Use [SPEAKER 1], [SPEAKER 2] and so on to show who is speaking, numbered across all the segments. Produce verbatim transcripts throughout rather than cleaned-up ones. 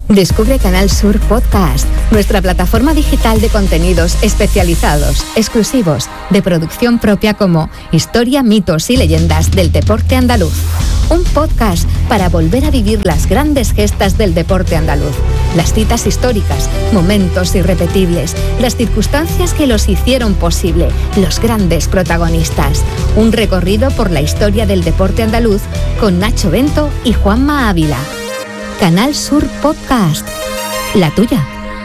[SPEAKER 1] Descubre Canal Sur Podcast, nuestra plataforma digital de contenidos especializados, exclusivos, de producción propia como Historia, mitos y leyendas del deporte andaluz. Un podcast para volver a vivir las grandes gestas del deporte andaluz, las citas históricas, momentos irrepetibles, las circunstancias que los hicieron posible, los grandes protagonistas. Un recorrido por la historia del deporte andaluz con Nacho Bento y Juanma Ávila. Canal Sur Podcast, la tuya.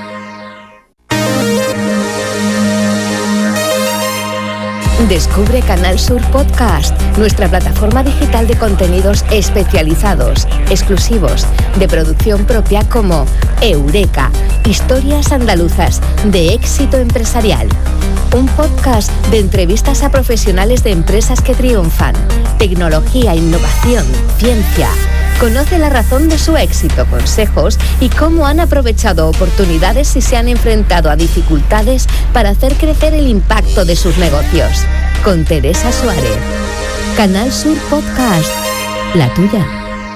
[SPEAKER 1] Descubre Canal Sur Podcast, nuestra plataforma digital de contenidos especializados, exclusivos, de producción propia como Eureka, historias andaluzas de éxito empresarial. Un podcast de entrevistas a profesionales de empresas que triunfan, tecnología, innovación, ciencia. Conoce la razón de su éxito, consejos y cómo han aprovechado oportunidades y se han enfrentado a dificultades para hacer crecer el impacto de sus negocios. Con Teresa Suárez. Canal Sur Podcast, la tuya.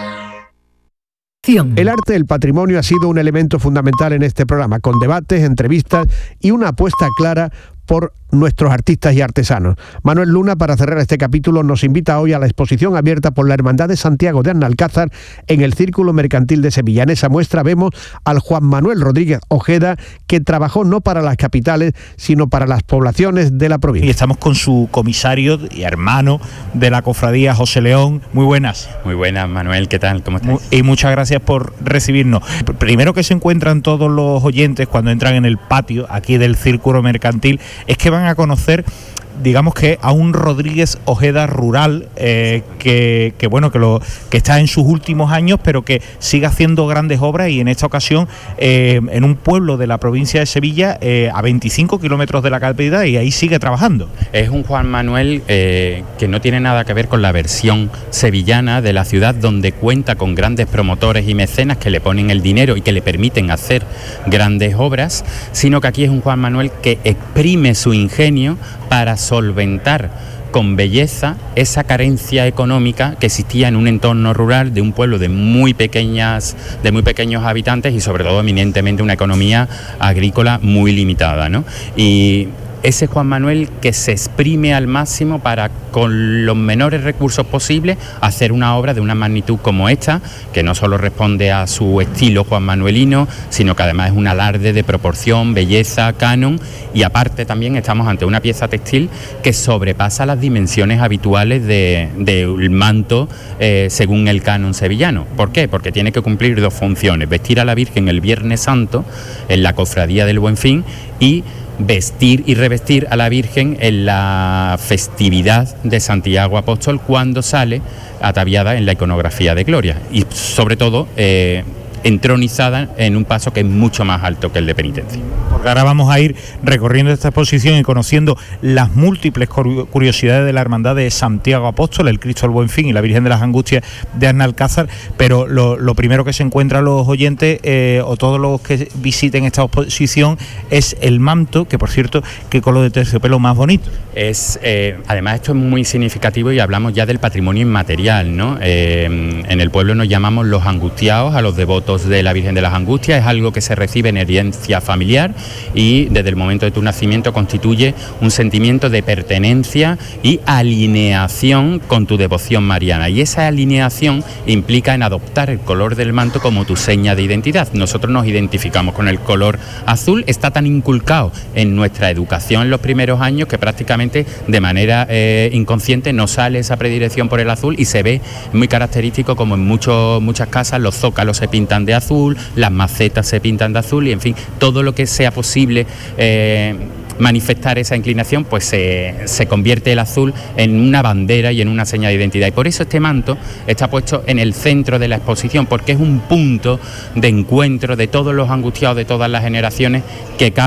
[SPEAKER 2] El arte del patrimonio ha sido un elemento fundamental en este programa, con debates, entrevistas y una apuesta clara por nuestros artistas y artesanos. Manuel Luna, para cerrar este capítulo, nos invita hoy a la exposición abierta por la Hermandad de Santiago de Analcázar en el Círculo Mercantil de Sevilla. En esa muestra vemos al Juan Manuel Rodríguez Ojeda, que trabajó no para las capitales, sino para las poblaciones de la provincia.
[SPEAKER 3] Y estamos con su comisario y hermano de la cofradía, José León. Muy buenas.
[SPEAKER 4] Muy buenas, Manuel, ¿qué tal? ¿Cómo estás?
[SPEAKER 3] Y muchas gracias por recibirnos. Primero que se encuentran todos los oyentes cuando entran en el patio aquí del Círculo Mercantil es que van a conocer, digamos que a un Rodríguez Ojeda rural eh, que, que bueno que lo que está en sus últimos años, pero que sigue haciendo grandes obras, y en esta ocasión eh, en un pueblo de la provincia de Sevilla, eh, a veinticinco kilómetros de la capital, y ahí sigue trabajando.
[SPEAKER 4] Es un Juan Manuel eh, que no tiene nada que ver con la versión sevillana de la ciudad, donde cuenta con grandes promotores y mecenas que le ponen el dinero y que le permiten hacer grandes obras, sino que aquí es un Juan Manuel que exprime su ingenio para solventar con belleza esa carencia económica que existía en un entorno rural de un pueblo de muy pequeñas, de muy pequeños habitantes, y sobre todo eminentemente una economía agrícola muy limitada, ¿no? Y ese Juan Manuel que se exprime al máximo para, con los menores recursos posibles, hacer una obra de una magnitud como esta, que no solo responde a su estilo juanmanuelino, sino que además es un alarde de proporción, belleza, canon, y aparte también estamos ante una pieza textil que sobrepasa las dimensiones habituales de, del manto eh, según el canon sevillano. ¿Por qué? Porque tiene que cumplir dos funciones: vestir a la Virgen el Viernes Santo en la cofradía del Buen Fin, y vestir y revestir a la Virgen en la festividad de Santiago Apóstol, cuando sale ataviada en la iconografía de Gloria, y sobre todo eh, entronizada en un paso que es mucho más alto que el de penitencia.
[SPEAKER 3] Porque ahora vamos a ir recorriendo esta exposición y conociendo las múltiples curiosidades de la Hermandad de Santiago Apóstol, el Cristo del Buen Fin y la Virgen de las Angustias de Analcázar, pero lo, lo primero que se encuentran los oyentes eh, o todos los que visiten esta exposición es el manto, que por cierto, qué color de terciopelo más bonito.
[SPEAKER 4] Es, eh, además esto es muy significativo, y hablamos ya del patrimonio inmaterial, ¿no? Eh, en el pueblo nos llamamos los angustiados a los devotos de la Virgen de las Angustias. Es algo que se recibe en herencia familiar, y desde el momento de tu nacimiento constituye un sentimiento de pertenencia y alineación con tu devoción mariana, y esa alineación implica en adoptar el color del manto como tu seña de identidad. Nosotros nos identificamos con el color azul, está tan inculcado en nuestra educación en los primeros años que prácticamente de manera eh, inconsciente nos sale esa predilección por el azul, y se ve muy característico como en muchos, muchas casas los zócalos se pintan de azul, las macetas se pintan de azul, y en fin, todo lo que sea posible eh, manifestar esa inclinación, pues se, se convierte el azul en una bandera y en una señal de identidad. Y por eso este manto está puesto en el centro de la exposición, porque es un punto de encuentro de todos los angustiados de todas las generaciones que caben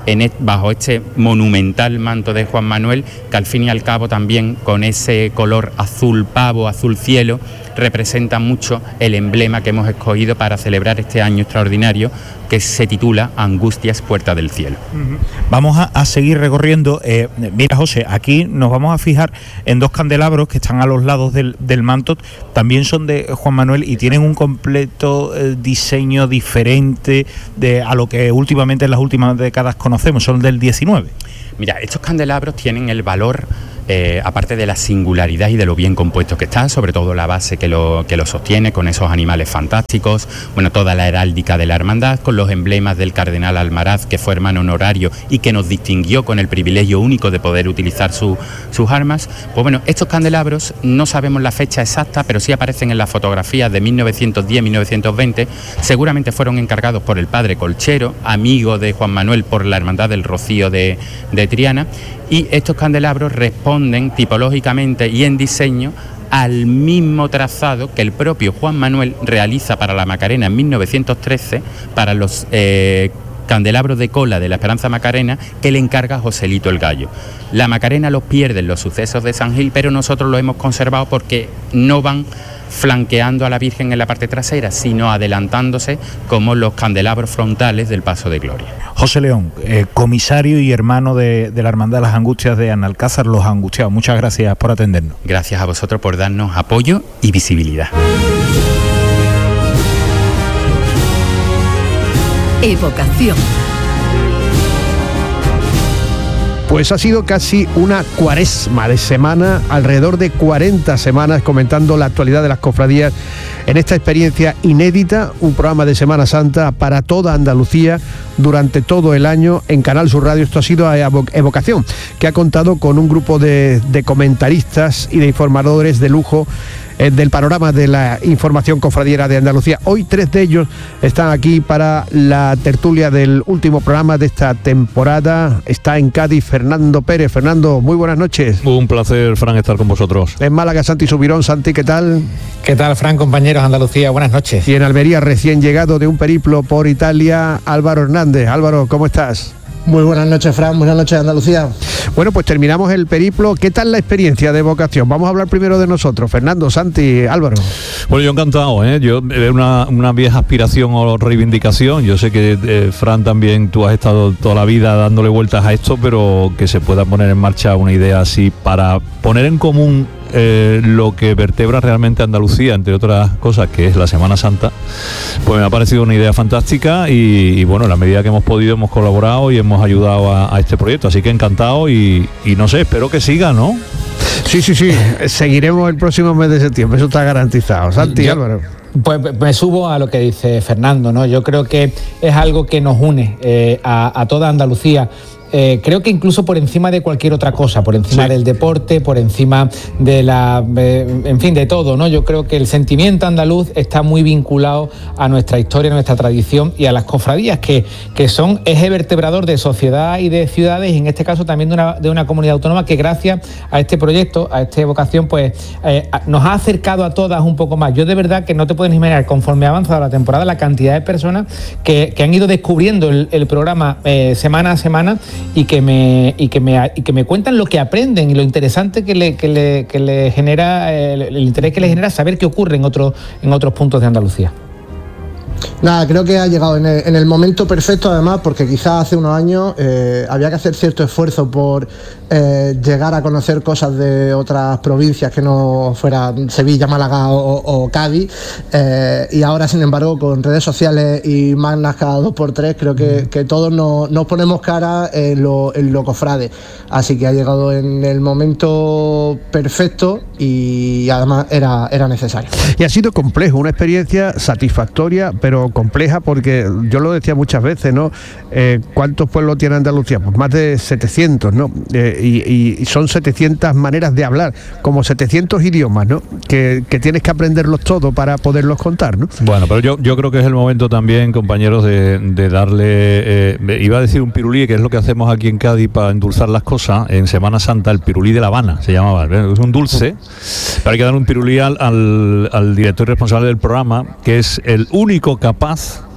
[SPEAKER 4] en et, bajo este monumental manto de Juan Manuel, que al fin y al cabo también con ese color azul pavo, azul cielo, representa mucho el emblema que hemos escogido para celebrar este año extraordinario, que se titula Angustias, Puerta del Cielo.
[SPEAKER 3] Uh-huh. Vamos a, a seguir recorriendo. Eh, mira, José, aquí nos vamos a fijar en dos candelabros que están a los lados del, del manto, también son de Juan Manuel y tienen un completo eh, diseño diferente de, a lo que últimamente en las últimas décadas conocemos, son del diecinueve.
[SPEAKER 4] Mira, estos candelabros tienen el valor, eh, aparte de la singularidad y de lo bien compuestos que están, sobre todo la base que lo, que lo sostiene, con esos animales fantásticos, bueno, toda la heráldica de la hermandad, con los emblemas del cardenal Almaraz, que fue hermano honorario y que nos distinguió con el privilegio único de poder utilizar su, sus armas. Pues bueno, estos candelabros no sabemos la fecha exacta, pero sí aparecen en las fotografías de mil novecientos diez a mil novecientos veinte, seguramente fueron encargados por el padre Colchero, amigo de Juan Manuel por la Hermandad del Rocío de, de Triana, y estos candelabros responden tipológicamente y en diseño al mismo trazado que el propio Juan Manuel realiza para la Macarena en mil novecientos trece, para los eh, candelabros de cola de la Esperanza Macarena, que le encarga Joselito el Gallo. La Macarena los pierde en los sucesos de San Gil, pero nosotros los hemos conservado porque no van flanqueando a la Virgen en la parte trasera, sino adelantándose como los candelabros frontales del Paso de Gloria.
[SPEAKER 3] José León, eh, comisario y hermano de, de la Hermandad de las Angustias de Analcázar, los Angustiados, muchas gracias por atendernos.
[SPEAKER 4] Gracias a vosotros por darnos apoyo y visibilidad.
[SPEAKER 1] Evocación.
[SPEAKER 2] Pues ha sido casi una cuaresma de semana, alrededor de cuarenta semanas comentando la actualidad de las cofradías en esta experiencia inédita, un programa de Semana Santa para toda Andalucía durante todo el año en Canal Sur Radio. Esto ha sido Evocación, que ha contado con un grupo de, de comentaristas y de informadores de lujo eh, del panorama de la información cofradiera de Andalucía. Hoy tres de ellos están aquí para la tertulia del último programa de esta temporada. Está en Cádiz Fernando Pérez. Fernando, muy buenas noches.
[SPEAKER 5] Un placer, Fran, estar con vosotros.
[SPEAKER 2] En Málaga, Santi Subirón. Santi, ¿qué tal?
[SPEAKER 6] ¿Qué tal, Fran, compañeros Andalucía? Buenas noches.
[SPEAKER 2] Y en Almería, recién llegado de un periplo por Italia, Álvaro Hernández. Álvaro, ¿cómo estás?
[SPEAKER 7] Muy buenas noches, Fran. Buenas noches, Andalucía.
[SPEAKER 2] Bueno, pues terminamos el periplo. ¿Qué tal la experiencia de Evocación? Vamos a hablar primero de nosotros. Fernando, Santi, Álvaro.
[SPEAKER 5] Bueno, yo encantado, ¿eh? Yo es una, una vieja aspiración o reivindicación. Yo sé que, eh, Fran, también tú has estado toda la vida dándole vueltas a esto, pero que se pueda poner en marcha una idea así para poner en común Eh, lo que vertebra realmente Andalucía, entre otras cosas, que es la Semana Santa, pues me ha parecido una idea fantástica y, y bueno, en la medida que hemos podido hemos colaborado y hemos ayudado a, a este proyecto, así que encantado y, y no sé, espero que siga, ¿no?
[SPEAKER 2] Sí, sí, sí, seguiremos el próximo mes de septiembre, eso está garantizado. Santi,
[SPEAKER 6] Yo...
[SPEAKER 2] Álvaro.
[SPEAKER 6] Pues me subo a lo que dice Fernando, ¿no? Yo creo que es algo que nos une eh, a, a toda Andalucía. Eh, creo que incluso por encima de cualquier otra cosa, por encima sí. del deporte, por encima de la, eh, en fin, de todo, ¿no? Yo creo que el sentimiento andaluz está muy vinculado a nuestra historia, a nuestra tradición y a las cofradías, que, que son eje vertebrador de sociedad y de ciudades, y en este caso también de una, de una comunidad autónoma que gracias a este proyecto, a esta evocación, pues eh, nos ha acercado a todas un poco más. Yo de verdad que no te puedes imaginar, conforme ha avanzado la temporada, la cantidad de personas que, que han ido descubriendo el, el programa eh, semana a semana y que me y que me y que me cuentan lo que aprenden y lo interesante que le que le, que le genera el, el interés que le genera saber qué ocurre en otros en otros puntos de Andalucía.
[SPEAKER 7] Nada, creo que ha llegado en el, en el momento perfecto, además, porque quizás hace unos años eh, había que hacer cierto esfuerzo por eh, llegar a conocer cosas de otras provincias que no fueran Sevilla, Málaga o, o Cádiz, eh, y ahora, sin embargo, con redes sociales y magnas cada dos por tres, creo que, que todos nos, nos ponemos cara en lo, en lo cofrade. Así que ha llegado en el momento perfecto y además era, era necesario.
[SPEAKER 2] Y ha sido complejo, una experiencia satisfactoria, pero compleja, porque yo lo decía muchas veces, ¿no? Eh, ¿Cuántos pueblos tiene Andalucía? Pues más de setecientos, ¿no? Eh, y, y son setecientas maneras de hablar, como setecientos idiomas, ¿no? Que, que tienes que aprenderlos todos para poderlos contar, ¿no?
[SPEAKER 5] Bueno, pero yo, yo creo que es el momento también, compañeros, de, de darle, eh, iba a decir un pirulí, que es lo que hacemos aquí en Cádiz para endulzar las cosas. En Semana Santa, el pirulí de La Habana se llamaba, ¿ves? Es un dulce, pero hay que dar un pirulí al, al, al director responsable del programa, que es el único capaz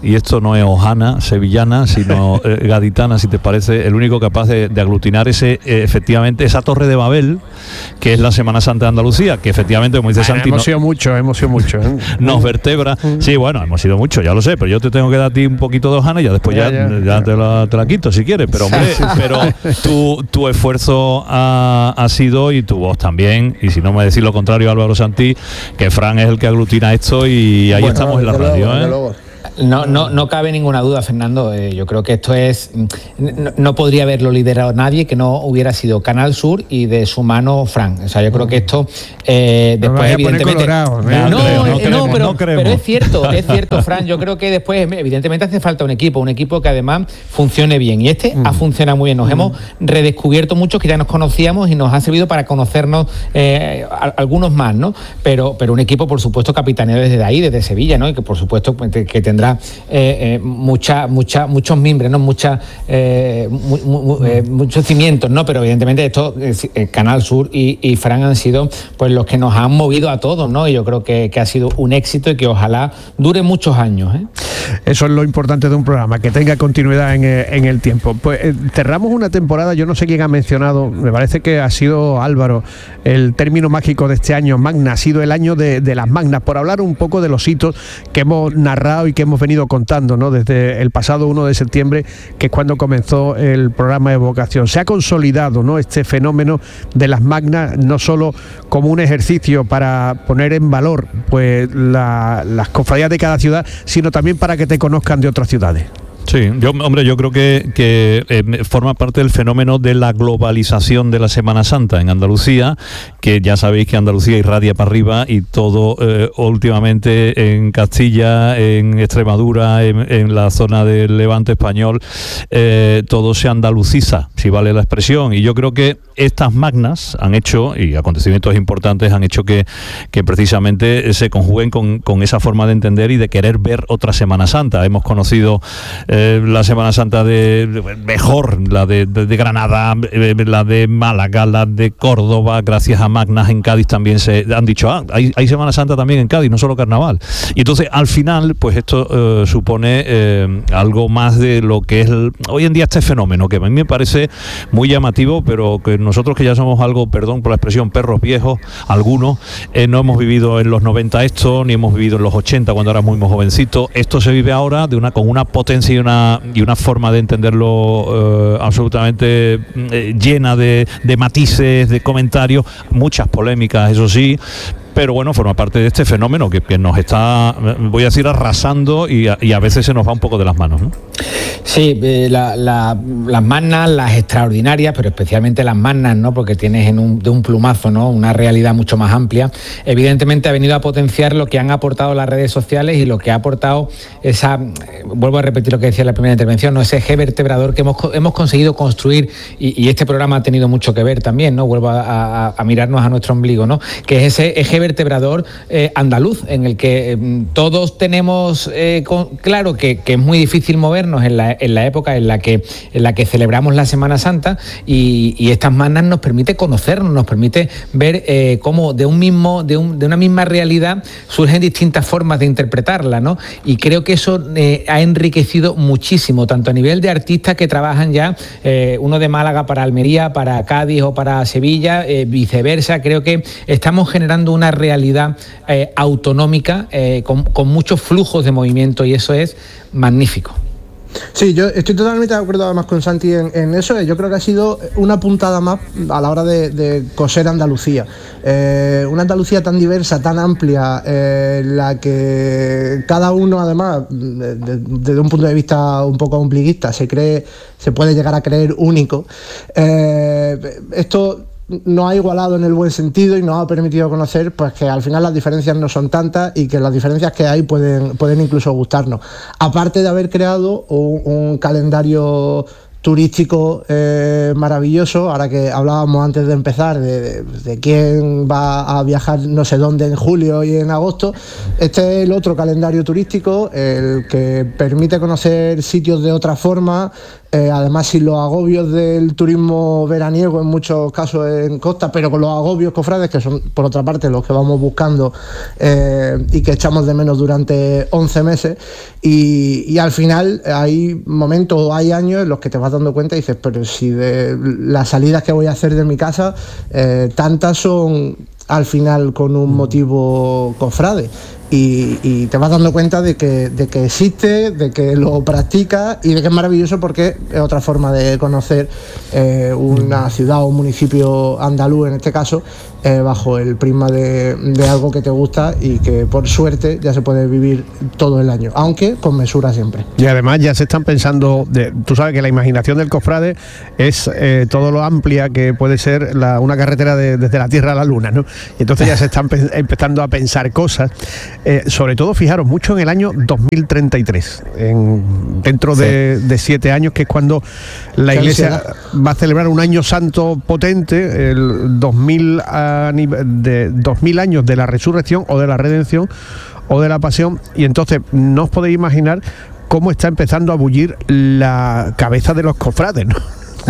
[SPEAKER 5] y esto no es hojana, sevillana, sino eh, gaditana, si te parece, el único capaz de, de aglutinar ese, eh, efectivamente, esa torre de Babel, que es la Semana Santa de Andalucía, que efectivamente, como dice
[SPEAKER 2] bueno,
[SPEAKER 5] Santi,
[SPEAKER 2] hemos
[SPEAKER 5] no,
[SPEAKER 2] sido mucho, hemos sido mucho, ¿eh?
[SPEAKER 5] nos vertebra. Sí, bueno, hemos sido mucho, ya lo sé, pero yo te tengo que dar a ti un poquito de hojana y ya después ya, ya, ya, ya te, la, te la quito si quieres, pero hombre, pero tu, tu esfuerzo ha, ha sido, y tu voz también, y si no me decís lo contrario, Álvaro Santi, que Fran es el que aglutina esto y ahí bueno, estamos en la radio, luego, ¿eh?
[SPEAKER 6] No, no, no cabe ninguna duda, Fernando. Eh, yo creo que esto es... No, no podría haberlo liderado nadie que no hubiera sido Canal Sur y de su mano Fran. O sea, yo creo que esto eh, después, no evidentemente...
[SPEAKER 2] Colorado, ¿eh?
[SPEAKER 6] No, no,
[SPEAKER 2] no,
[SPEAKER 6] no,
[SPEAKER 2] creemos,
[SPEAKER 6] pero,
[SPEAKER 2] no
[SPEAKER 6] pero es cierto, es cierto, Fran. Yo creo que después, evidentemente, hace falta un equipo, un equipo que además funcione bien. Y este mm. ha funcionado muy bien. Nos mm. hemos redescubierto muchos que ya nos conocíamos y nos ha servido para conocernos eh, a, algunos más, ¿no? Pero, pero un equipo, por supuesto, capitaneado desde ahí, desde Sevilla, ¿no? Y que, por supuesto, que tendrá Eh, eh, mucha, mucha, muchos mimbres, ¿no? Mucha, eh, mu, mu, eh, muchos cimientos, ¿no? Pero evidentemente esto, eh, Canal Sur y, y Fran han sido pues los que nos han movido a todos, ¿no? Y yo creo que, que ha sido un éxito y que ojalá dure muchos años, ¿eh?
[SPEAKER 2] Eso es lo importante de un programa, que tenga continuidad en, en el tiempo. Pues eh, cerramos una temporada, yo no sé quién ha mencionado, me parece que ha sido Álvaro, el término mágico de este año, Magna, ha sido el año de, de las Magnas, por hablar un poco de los hitos que hemos narrado y que hemos venido contando, ¿no? Desde el pasado uno de septiembre, que es cuando comenzó el programa de Vocación. Se ha consolidado, ¿no?, este fenómeno de las Magnas, no solo como un ejercicio para poner en valor pues la, las cofradías de cada ciudad, sino también para que te conozcan de otras ciudades.
[SPEAKER 5] Sí, yo, hombre, yo creo que, que eh, forma parte del fenómeno de la globalización de la Semana Santa en Andalucía, que ya sabéis que Andalucía irradia para arriba y todo eh, últimamente en Castilla, en Extremadura, en, en la zona del Levante español, eh, todo se andaluciza, si vale la expresión, y yo creo que estas magnas han hecho, y acontecimientos importantes han hecho que, que precisamente se conjuguen con, con esa forma de entender y de querer ver otra Semana Santa. Hemos conocido Eh, la Semana Santa de, de mejor, la de, de, de Granada, eh, la de Málaga, la de Córdoba, gracias a Magnas. En Cádiz también se han dicho, ah, hay, hay Semana Santa también en Cádiz, no solo carnaval. Y entonces al final, pues esto eh, supone eh, algo más de lo que es el, hoy en día este fenómeno, que a mí me parece muy llamativo, pero que nosotros que ya somos algo, perdón por la expresión, perros viejos, algunos, eh, no hemos vivido en los noventa esto, ni hemos vivido en los ochenta cuando éramos muy jovencitos. Esto se vive ahora de una con una potencia y una, y una forma de entenderlo eh, absolutamente eh, llena de, de matices, de comentarios, muchas polémicas, eso sí, pero bueno, forma parte de este fenómeno que, que nos está, voy a decir, arrasando y a, y a veces se nos va un poco de las manos, ¿no?
[SPEAKER 6] Sí, eh, la, la, las magnas, las extraordinarias, pero especialmente las magnas, ¿no? Porque tienes en un, de un plumazo, ¿no?, una realidad mucho más amplia. Evidentemente ha venido a potenciar lo que han aportado las redes sociales y lo que ha aportado esa, eh, vuelvo a repetir lo que decía en la primera intervención, ¿no?, ese eje vertebrador que hemos, hemos conseguido construir, y, y este programa ha tenido mucho que ver también, ¿no? Vuelvo a, a, a mirarnos a nuestro ombligo, ¿no?, que es ese eje vertebrador eh, andaluz, en el que eh, todos tenemos eh, con, claro que, que es muy difícil movernos en la, en la época en la que en la que celebramos la Semana Santa, y, y estas magnas nos permite conocernos, nos permite ver eh, cómo de un mismo de, un, de una misma realidad surgen distintas formas de interpretarla, ¿no? Y creo que eso eh, ha enriquecido muchísimo, tanto a nivel de artistas que trabajan ya, eh, uno de Málaga para Almería, para Cádiz o para Sevilla, eh, viceversa. Creo que estamos generando una realidad eh, autonómica eh, con, con muchos flujos de movimiento, y eso es magnífico.
[SPEAKER 7] Sí, yo estoy totalmente de acuerdo además con Santi en, en eso. Yo creo que ha sido una puntada más a la hora de, de coser Andalucía. Eh, una Andalucía tan diversa, tan amplia, eh, la que cada uno además, desde de, de un punto de vista un poco ombliguista, se cree, se puede llegar a creer único. Eh, esto nos ha igualado en el buen sentido y nos ha permitido conocer pues que al final las diferencias no son tantas y que las diferencias que hay pueden, pueden incluso gustarnos. Aparte de haber creado un, un calendario turístico eh, maravilloso. Ahora que hablábamos antes de empezar de, de, de quién va a viajar no sé dónde en julio y en agosto, este es el otro calendario turístico, el que permite conocer sitios de otra forma, eh, además sin los agobios del turismo veraniego en muchos casos en costa, pero con los agobios cofrades, que son por otra parte los que vamos buscando eh, y que echamos de menos durante once meses, y, y al final hay momentos o hay años en los que te vas dando cuenta y dices, pero si de las salidas que voy a hacer de mi casa, eh, tantas son al final con un motivo cofrade. Y, y te vas dando cuenta de que, de que existe, de que lo practicas y de que es maravilloso, porque es otra forma de conocer eh, una ciudad o un municipio andaluz, en este caso, eh, bajo el prisma de, de algo que te gusta y que por suerte ya se puede vivir todo el año, aunque con mesura siempre.
[SPEAKER 2] Y además ya se están pensando, de, tú sabes que la imaginación del cofrade es eh, todo lo amplia que puede ser la, una carretera de, desde la Tierra a la Luna, ¿no? Y entonces ya se están pe- empezando a pensar cosas. Eh, sobre todo, fijaros, mucho en el año dos mil treinta y tres, en, dentro de, sí. de siete años, que es cuando la Iglesia va a celebrar un año santo potente, el dos mil, a, de, dos mil años de la resurrección o de la redención o de la pasión, y entonces no os podéis imaginar cómo está empezando a bullir la cabeza de los cofrades, ¿no?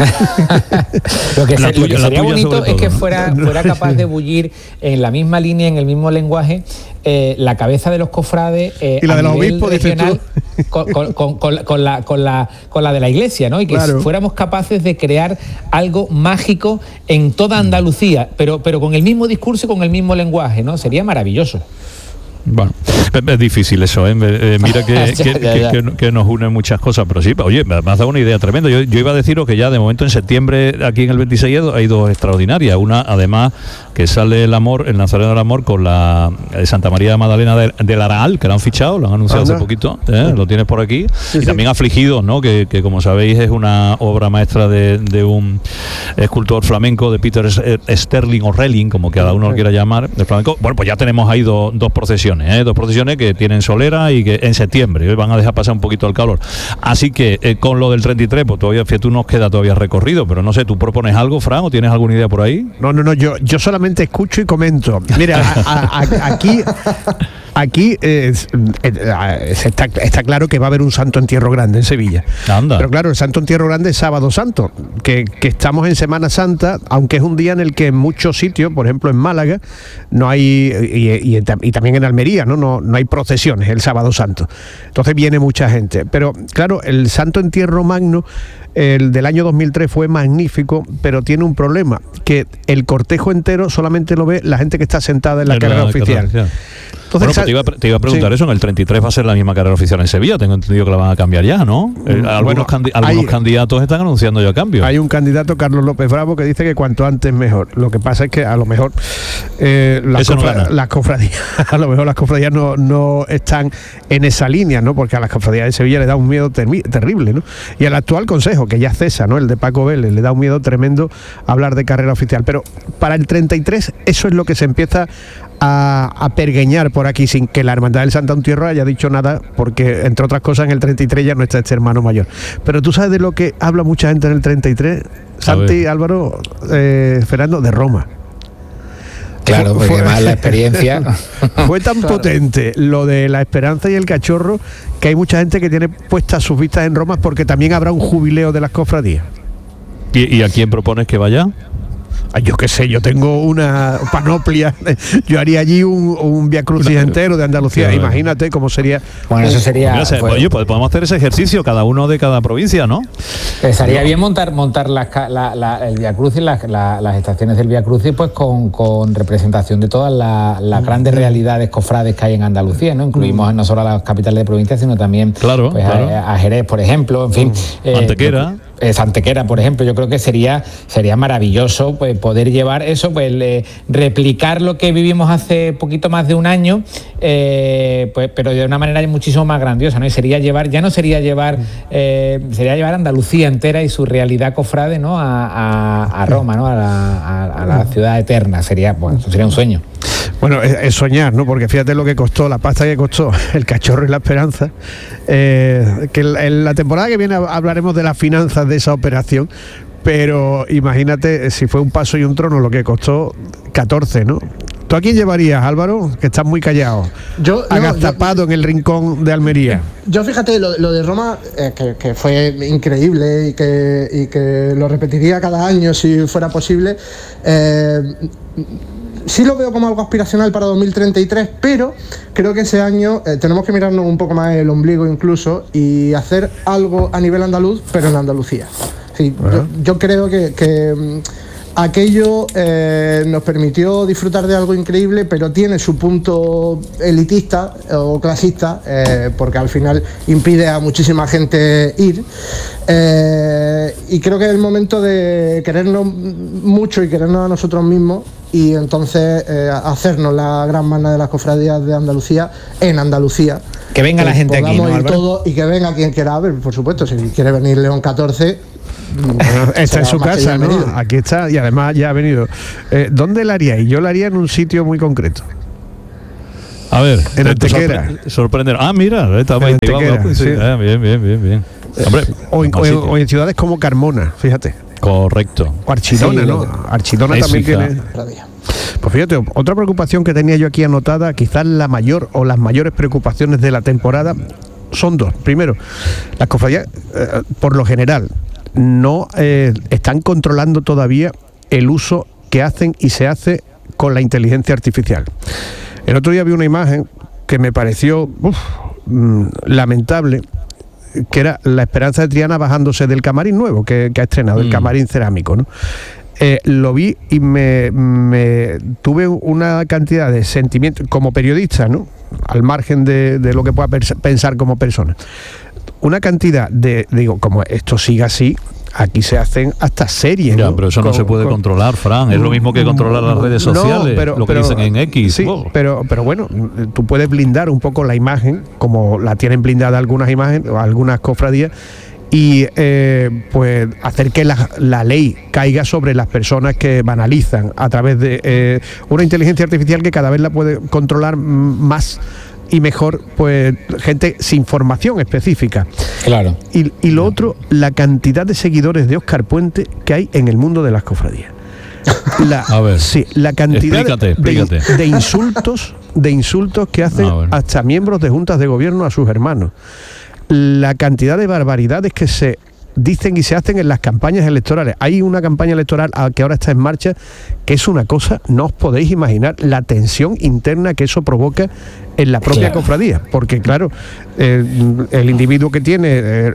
[SPEAKER 6] Lo que, se, tuya, lo que sería bonito todo, es que fuera, fuera capaz de bullir en la misma línea, en el mismo lenguaje, eh, la cabeza de los cofrades eh,
[SPEAKER 2] y la de los obispos regional,
[SPEAKER 6] con, con, con, con, con, la, con, la, con la de la Iglesia, ¿no? Y que claro. fuéramos capaces de crear algo mágico en toda Andalucía, pero, pero con el mismo discurso y con el mismo lenguaje, ¿no? Sería maravilloso.
[SPEAKER 5] Bueno, es difícil eso, ¿eh? Eh, mira que, ya, que, ya, ya. Que, que, que nos unen muchas cosas, pero sí, oye, me has dado una idea tremenda. Yo, yo iba a deciros que ya de momento en septiembre, aquí en el veintiséis, hay dos extraordinarias. Una, además, que sale el amor, el Nazareno del Amor, con la de Santa María de Magdalena del, del Araal, que lo han fichado, lo han anunciado Anda. hace poquito, ¿eh? Lo tienes por aquí. Sí, y sí. también Afligidos, ¿no? Que, que como sabéis es una obra maestra de, de un escultor flamenco, de Peter Sterling o Relling, como cada uno lo quiera llamar, de flamenco. Bueno, pues ya tenemos ahí do, dos procesiones. ¿Eh? Dos procesiones que tienen solera y que en septiembre ¿eh? van a dejar pasar un poquito el calor. Así que eh, con lo del treinta y tres, pues todavía tú nos queda todavía recorrido, pero no sé, ¿tú propones algo, Fran, o tienes alguna idea por ahí?
[SPEAKER 2] No, no, no, yo, yo solamente escucho y comento. Mira, a, a, aquí... Aquí eh, eh, está, está claro que va a haber un Santo Entierro Grande en Sevilla.
[SPEAKER 5] Anda.
[SPEAKER 2] Pero claro, el Santo Entierro Grande es Sábado Santo, que, que estamos en Semana Santa, aunque es un día en el que en muchos sitios, por ejemplo en Málaga, no hay, y, y, y también en Almería, ¿no? No, no hay procesiones el Sábado Santo. Entonces viene mucha gente. Pero claro, el Santo Entierro Magno, el del año dos mil tres, fue magnífico, pero tiene un problema, que el cortejo entero solamente lo ve la gente que está sentada en la Era carrera oficial. Carrera,
[SPEAKER 5] Entonces, bueno, pues te, iba, te iba a preguntar sí. eso, en el treinta y tres va a ser la misma carrera oficial en Sevilla, tengo entendido que la van a cambiar ya, ¿no? Eh, algunos
[SPEAKER 2] bueno,
[SPEAKER 5] candi- algunos hay, candidatos están anunciando ya cambios.
[SPEAKER 2] Hay un candidato, Carlos López Bravo, que dice que cuanto antes mejor. Lo que pasa es que a lo mejor eh, las, cofra- no las cofradías, a lo mejor las cofradías no, no están en esa línea, ¿no? Porque a las cofradías de Sevilla le da un miedo termi- terrible, ¿no? Y al actual consejo, que ya cesa, ¿no? El de Paco Vélez, le da un miedo tremendo hablar de carrera oficial. Pero para el treinta y tres eso es lo que se empieza A, a pergueñar por aquí, sin que la Hermandad del Santo Entierro haya dicho nada, porque entre otras cosas en el treinta y tres ya no está este hermano mayor. Pero tú sabes de lo que habla mucha gente en el treinta y tres, Santi, Álvaro, eh, Fernando, de Roma.
[SPEAKER 6] Claro, porque además la experiencia
[SPEAKER 2] fue tan claro. potente lo de la Esperanza y el Cachorro, que hay mucha gente que tiene puestas sus vistas en Roma, porque también habrá un jubileo de las cofradías.
[SPEAKER 5] ¿Y, y a quién propones que vaya?
[SPEAKER 2] Yo qué sé, yo tengo una panoplia, yo haría allí un, un Vía Crucis entero de Andalucía, sí, imagínate cómo sería.
[SPEAKER 6] Bueno, eso sería...
[SPEAKER 5] Mira, pues, oye, pues podemos hacer ese ejercicio, cada uno de cada provincia, ¿no?
[SPEAKER 6] Estaría bien montar montar las, la, la, el Vía Crucis, la, la, las estaciones del Vía Crucis, pues con, con representación de todas las la grandes realidades cofrades que hay en Andalucía, ¿no? Incluimos no solo a las capitales de provincia, sino también
[SPEAKER 5] claro,
[SPEAKER 6] pues,
[SPEAKER 5] claro.
[SPEAKER 6] A, a Jerez, por ejemplo, en fin.
[SPEAKER 5] Eh, Antequera.
[SPEAKER 6] Eh, Santequera, por ejemplo, yo creo que sería sería maravilloso pues, poder llevar eso, pues eh, replicar lo que vivimos hace poquito más de un año, eh, pues, pero de una manera muchísimo más grandiosa, ¿no? Y sería llevar, ya no sería llevar, eh, sería llevar Andalucía entera y su realidad cofrade, ¿no? A, a, a Roma, ¿no? A la, a, a la ciudad eterna. Sería, bueno, eso sería un sueño.
[SPEAKER 2] Bueno, es, es soñar, ¿no? Porque fíjate lo que costó, la pasta que costó el Cachorro y la Esperanza. Eh, que en, en la temporada que viene hablaremos de las finanzas de esa operación, pero imagínate si fue un paso y un trono lo que costó catorce, ¿no? ¿Tú a quién llevarías, Álvaro? Que estás muy callado.
[SPEAKER 7] Yo,
[SPEAKER 2] agazapado no, yo, en el rincón de Almería.
[SPEAKER 7] Yo fíjate, lo, lo de Roma, eh, que, que fue increíble y que, y que lo repetiría cada año si fuera posible. Eh, sí lo veo como algo aspiracional para dos mil treinta y tres, pero creo que ese año eh, tenemos que mirarnos un poco más el ombligo incluso y hacer algo a nivel andaluz, pero en Andalucía. Sí, yo, yo creo que... que aquello eh, nos permitió disfrutar de algo increíble, pero tiene su punto elitista o clasista, eh, porque al final impide a muchísima gente ir. Eh, y creo que es el momento de querernos mucho y querernos a nosotros mismos y entonces eh, hacernos la gran magna de las cofradías de Andalucía en Andalucía.
[SPEAKER 6] Que venga la gente aquí, ¿no, Álvaro?
[SPEAKER 7] Todo, y que venga quien quiera ver, por supuesto, si quiere venir León catorce...
[SPEAKER 2] Bueno, está en su casa, ¿no? Aquí está y además ya ha venido. Eh, ¿Dónde la haríais? Yo la haría en un sitio muy concreto.
[SPEAKER 5] A ver,
[SPEAKER 2] en Antequera.
[SPEAKER 5] Sorpre sorprender. Ah, mira, estaba
[SPEAKER 2] en Antequera,
[SPEAKER 5] pues, sí. Ah, bien, bien, bien, bien.
[SPEAKER 2] Hombre, o, en, o, en, o en ciudades como Carmona, fíjate.
[SPEAKER 5] Correcto.
[SPEAKER 2] O Archidona, sí, ¿no? Archidona también tiene. Pues fíjate, otra preocupación que tenía yo aquí anotada, quizás la mayor o las mayores preocupaciones de la temporada son dos. Primero, las cofradías, eh, por lo general, no eh, están controlando todavía el uso que hacen y se hace con la inteligencia artificial. El otro día vi una imagen que me pareció uf, mmm, lamentable, que era la Esperanza de Triana bajándose del camarín nuevo que, que ha estrenado, mm. el camarín cerámico, ¿no? Eh, lo vi y me, me tuve una cantidad de sentimientos como periodista, ¿no? Al margen de, de lo que pueda pensar como persona. Una cantidad de, digo, como esto siga así, aquí se hacen hasta series.
[SPEAKER 5] Ya,
[SPEAKER 2] ¿no?
[SPEAKER 5] pero eso
[SPEAKER 2] con,
[SPEAKER 5] no se puede
[SPEAKER 2] con,
[SPEAKER 5] controlar, Fran. Es lo mismo que controlar las redes sociales, no, pero, lo que pero, dicen en X.
[SPEAKER 2] Sí, oh. pero, pero bueno, tú puedes blindar un poco la imagen, como la tienen blindada algunas imágenes o algunas cofradías, y eh, pues hacer que la, la ley caiga sobre las personas que banalizan a través de eh, una inteligencia artificial que cada vez la puede controlar más y mejor, pues gente sin formación específica.
[SPEAKER 6] Claro.
[SPEAKER 2] Y, y lo otro, la cantidad de seguidores de Óscar Puente que hay en el mundo de las cofradías. La,
[SPEAKER 5] a ver,
[SPEAKER 2] sí, la cantidad
[SPEAKER 5] explícate, explícate.
[SPEAKER 2] De, de insultos, de insultos que hacen hasta miembros de juntas de gobierno a sus hermanos. La cantidad de barbaridades que se dicen y se hacen en las campañas electorales. Hay una campaña electoral que ahora está en marcha que es una cosa, no os podéis imaginar la tensión interna que eso provoca en la propia claro. cofradía, porque claro, eh, el individuo que tiene eh,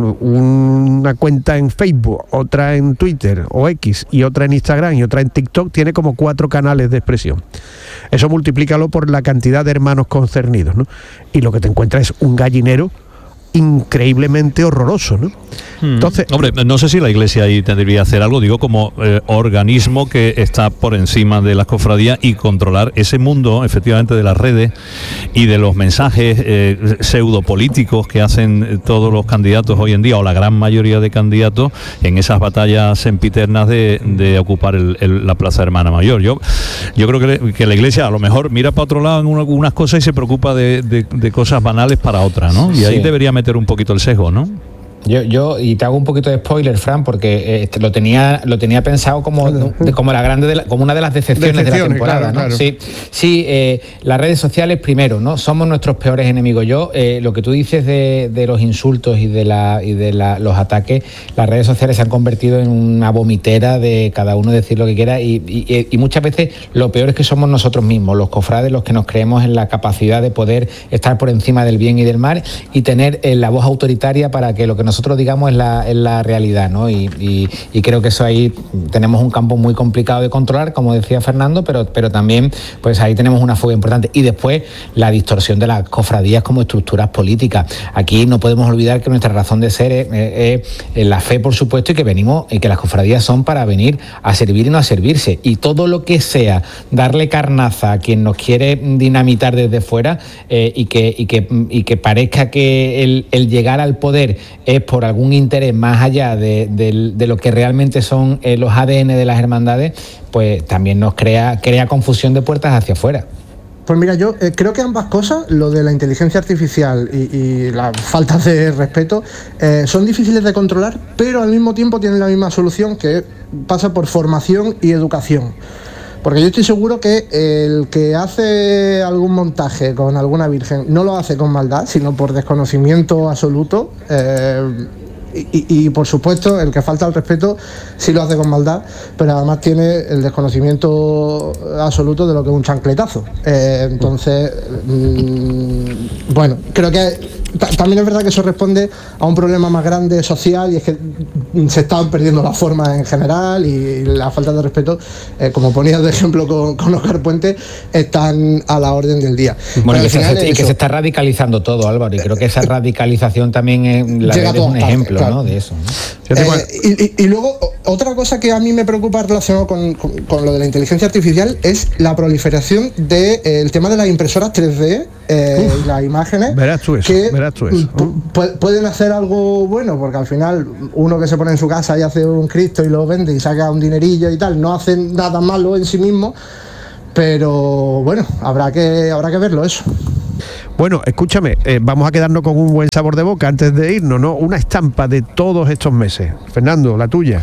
[SPEAKER 2] una cuenta en Facebook, otra en Twitter o X y otra en Instagram y otra en TikTok, tiene como cuatro canales de expresión. Eso multiplícalo por la cantidad de hermanos concernidos, ¿no? Y lo que te encuentras es un gallinero increíblemente horroroso, ¿no?
[SPEAKER 5] Hmm. Entonces, hombre, no sé si la Iglesia ahí tendría que hacer algo, digo, como eh, organismo que está por encima de las cofradías y controlar ese mundo, efectivamente, de las redes y de los mensajes eh, pseudopolíticos que hacen todos los candidatos hoy en día, o la gran mayoría de candidatos, en esas batallas sempiternas de, de ocupar el, el, la Plaza Hermana Mayor. Yo, yo creo que, le, que la Iglesia a lo mejor mira para otro lado en una, unas cosas y se preocupa de, de, de cosas banales para otras, ¿no? Y ahí sí. debería meter un poquito el sesgo, ¿no?
[SPEAKER 6] Yo, yo, y te hago un poquito de spoiler, Fran, porque eh, lo tenía lo tenía pensado como, de, como la grande de la, como una de las decepciones, decepciones de la temporada, claro, ¿no? Claro. Sí, sí eh, las redes sociales primero, ¿no? Somos nuestros peores enemigos. Yo, eh, lo que tú dices de, de los insultos y de la y de la, los ataques, las redes sociales se han convertido en una vomitera de cada uno decir lo que quiera y, y, y muchas veces lo peor es que somos nosotros mismos, los cofrades, los que nos creemos en la capacidad de poder estar por encima del bien y del mal y tener eh, la voz autoritaria para que lo que nos nosotros digamos es la, es la realidad, ¿no? Y, y, y creo que eso ahí tenemos un campo muy complicado de controlar, como decía Fernando, pero, pero también pues ahí tenemos una fuga importante. Y después la distorsión de las cofradías como estructuras políticas. Aquí no podemos olvidar que nuestra razón de ser es, es, es la fe, por supuesto, y que venimos y que las cofradías son para venir a servir y no a servirse. Y todo lo que sea darle carnaza a quien nos quiere dinamitar desde fuera eh, y, que, y, que, y que parezca que el, el llegar al poder es por algún interés más allá de, de, de lo que realmente son eh, los A D N de las hermandades, pues también nos crea, crea confusión de puertas hacia afuera.
[SPEAKER 7] Pues mira, yo eh, creo que ambas cosas, lo de la inteligencia artificial y, y la falta de respeto, eh, son difíciles de controlar, pero al mismo tiempo tienen la misma solución, que pasa por formación y educación. Porque yo estoy seguro que el que hace algún montaje con alguna virgen no lo hace con maldad, sino por desconocimiento absoluto. Eh, Y, y por supuesto el que falta al respeto sí lo hace con maldad, pero además tiene el desconocimiento absoluto de lo que es un chancletazo. Eh, entonces, mmm, bueno, creo que t- también es verdad que eso responde a un problema más grande social, y es que se están perdiendo las formas en general, y la falta de respeto, eh, como ponías de ejemplo con, con Óscar Puente, están a la orden del día.
[SPEAKER 6] Bueno, y que, se, y que se está radicalizando todo, Álvaro, y creo que esa radicalización también en la red es un ejemplo, claro, ¿no? De eso, ¿no?
[SPEAKER 7] Eh, y, y, y luego otra cosa que a mí me preocupa relacionado con, con, con lo de la inteligencia artificial es la proliferación del de, eh, tema de las impresoras tres D, eh, Uf, las imágenes,
[SPEAKER 2] verás tú eso,
[SPEAKER 7] que
[SPEAKER 2] verás tú eso.
[SPEAKER 7] Pu- pueden hacer algo bueno, porque al final uno que se pone en su casa y hace un Cristo y lo vende y saca un dinerillo y tal, no hace nada malo en sí mismo, pero bueno, habrá que, habrá que verlo eso.
[SPEAKER 2] Bueno, escúchame, eh, vamos a quedarnos con un buen sabor de boca antes de irnos, ¿no? Una estampa de todos estos meses. Fernando, la tuya.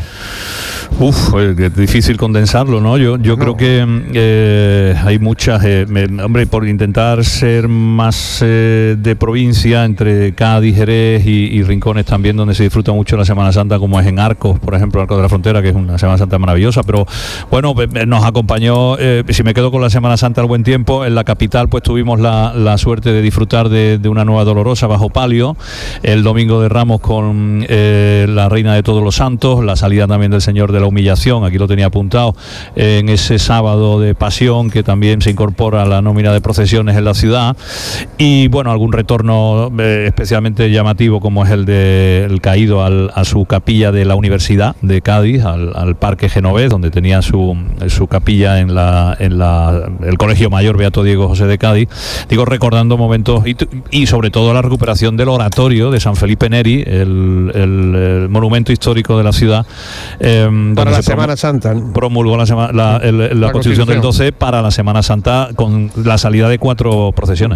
[SPEAKER 5] Uf, es difícil condensarlo, ¿no? Yo, yo no. creo que eh, hay muchas, eh, me, hombre, por intentar ser más eh, de provincia, entre Cádiz, Jerez y, y rincones también donde se disfruta mucho la Semana Santa, como es en Arcos, por ejemplo, Arcos de la Frontera, que es una Semana Santa maravillosa, pero bueno, nos acompañó, eh, si me quedo con la Semana Santa al buen tiempo, en la capital pues tuvimos la, la suerte de disfrutar de, de una nueva Dolorosa bajo palio, el Domingo de Ramos con eh, la Reina de Todos los Santos, la salida también del Señor de la Humillación, aquí lo tenía apuntado, en ese sábado de Pasión, que también se incorpora a la nómina de procesiones en la ciudad, y bueno, algún retorno eh, especialmente llamativo, como es el de el caído al, a su capilla de la Universidad de Cádiz, al, al Parque Genovés, donde tenía su, su capilla en la en la el Colegio Mayor Beato Diego José de Cádiz, digo, recordando momentos, y, y sobre todo la recuperación del oratorio de San Felipe Neri, el, el, el monumento histórico de la ciudad, eh,
[SPEAKER 2] para la Semana Santa, ¿no?
[SPEAKER 5] Promulgó la, sema, la, el, la, la Constitución del doce para la Semana Santa, con la salida de cuatro procesiones.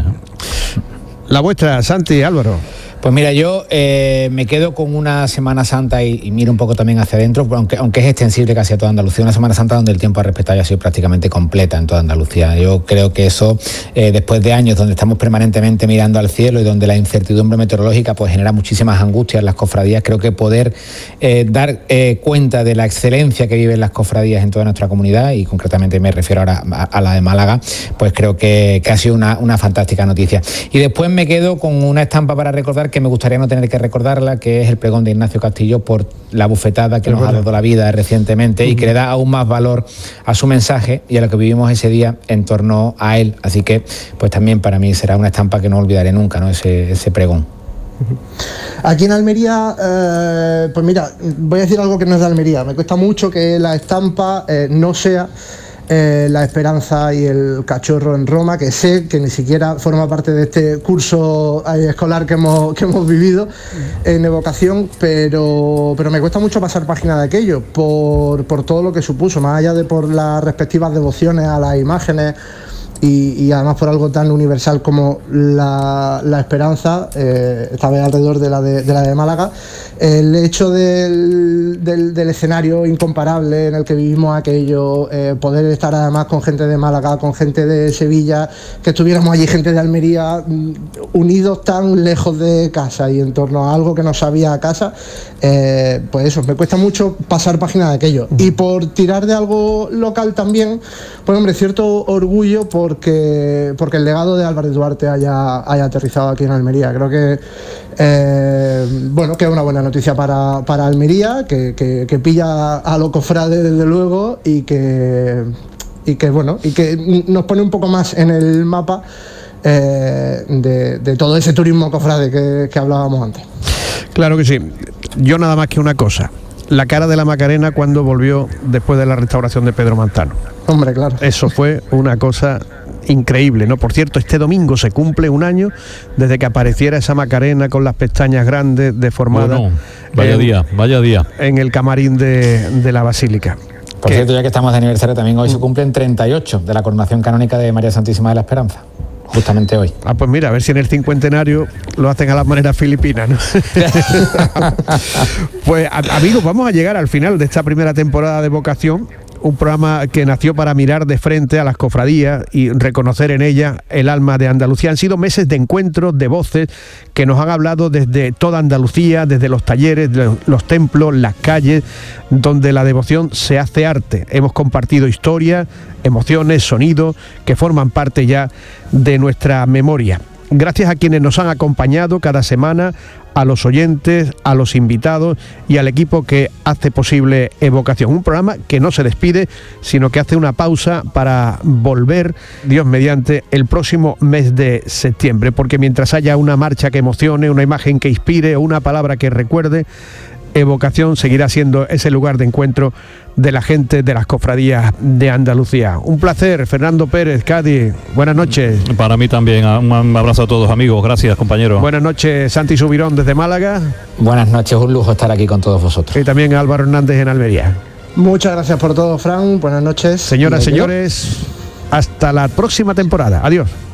[SPEAKER 2] La vuestra, Santi, Álvaro.
[SPEAKER 6] Pues mira, yo eh, me quedo con una Semana Santa y, y miro un poco también hacia adentro, aunque, aunque es extensible casi a toda Andalucía, una Semana Santa donde el tiempo a respetar ya ha sido prácticamente completa en toda Andalucía. Yo creo que eso, eh, después de años donde estamos permanentemente mirando al cielo y donde la incertidumbre meteorológica pues genera muchísimas angustias en las cofradías, creo que poder eh, dar eh, cuenta de la excelencia que viven las cofradías en toda nuestra comunidad, y concretamente me refiero ahora a, a la de Málaga, pues creo que, que ha sido una, una fantástica noticia. Y después me quedo con una estampa para recordar, que me gustaría no tener que recordarla, que es el pregón de Ignacio Castillo por la bufetada que es nos verdad. ha dado la vida recientemente, uh-huh. y que le da aún más valor a su mensaje y a lo que vivimos ese día en torno a él. Así que pues también para mí será una estampa que no olvidaré nunca, ¿no? Ese, ese pregón.
[SPEAKER 7] Aquí en Almería, eh, pues mira, voy a decir algo que no es de Almería. Me cuesta mucho que la estampa eh, no sea Eh, la Esperanza y el Cachorro en Roma, que sé que ni siquiera forma parte de este curso eh, escolar que hemos, que hemos vivido en evocación, pero, pero me cuesta mucho pasar página de aquello por, por todo lo que supuso, más allá de por las respectivas devociones a las imágenes y, y además por algo tan universal como la, la esperanza, eh, esta vez alrededor de la de, de la de Málaga. El hecho del, del, del escenario incomparable en el que vivimos aquello, eh, poder estar además con gente de Málaga, con gente de Sevilla, que estuviéramos allí gente de Almería, unidos tan lejos de casa y en torno a algo que nos sabía a casa, eh, pues eso, me cuesta mucho pasar página de aquello. Y por tirar de algo local también, pues hombre, cierto orgullo porque, porque el legado de Álvarez Duarte haya, haya aterrizado aquí en Almería. Creo que Eh, bueno, que es una buena noticia para, para Almería, que, que, que pilla a los cofrades desde luego, y que, y que bueno, y que nos pone un poco más en el mapa eh, de, de todo ese turismo cofrade que, que hablábamos antes.
[SPEAKER 2] Claro que sí. Yo nada más que una cosa: la cara de la Macarena cuando volvió después de la restauración de Pedro Mantano.
[SPEAKER 7] Hombre, claro.
[SPEAKER 2] Eso fue una cosa increíble, ¿no? Por cierto, este domingo se cumple un año desde que apareciera esa Macarena con las pestañas grandes deformadas.
[SPEAKER 5] Bueno, vaya
[SPEAKER 2] en,
[SPEAKER 5] día, vaya día.
[SPEAKER 2] En el camarín de, de la Basílica.
[SPEAKER 6] Por cierto, ya que estamos de aniversario, también hoy se cumplen treinta y ocho de la coronación canónica de María Santísima de la Esperanza. Justamente hoy.
[SPEAKER 2] Ah, pues mira, a ver si en el cincuentenario lo hacen a las maneras filipinas, ¿no? Pues a, amigos, vamos a llegar al final de esta primera temporada de Vocación, un programa que nació para mirar de frente a las cofradías y reconocer en ellas el alma de Andalucía. Han sido meses de encuentros, de voces que nos han hablado desde toda Andalucía, desde los talleres, los templos, las calles, donde la devoción se hace arte. Hemos compartido historias, emociones, sonidos que forman parte ya de nuestra memoria. Gracias a quienes nos han acompañado cada semana, a los oyentes, a los invitados y al equipo que hace posible Evocación. Un programa que no se despide, sino que hace una pausa para volver, Dios mediante, el próximo mes de septiembre. Porque mientras haya una marcha que emocione, una imagen que inspire o una palabra que recuerde, Evocación seguirá siendo ese lugar de encuentro de la gente de las cofradías de Andalucía. Un placer, Fernando Pérez, Cádiz. Buenas noches.
[SPEAKER 5] Para mí también. Un abrazo a todos, amigos. Gracias, compañeros.
[SPEAKER 2] Buenas noches, Santi Subirón desde Málaga.
[SPEAKER 6] Buenas noches, un lujo estar aquí con todos vosotros.
[SPEAKER 2] Y también Álvaro Hernández en Almería.
[SPEAKER 7] Muchas gracias por todo, Fran. Buenas noches.
[SPEAKER 2] Señoras, señores, hasta la próxima temporada. Adiós.